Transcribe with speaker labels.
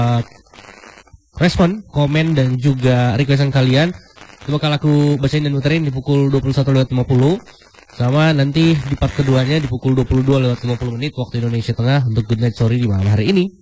Speaker 1: respon, komen dan juga requestan kalian. Itu bakal aku bacain dan muterin di pukul 21.50 sama nanti di part keduanya di pukul 22.50 waktu Indonesia Tengah untuk Good Night Story di malam hari ini.